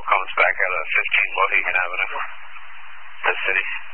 comes back out of 15 Mohegan Avenue, the city.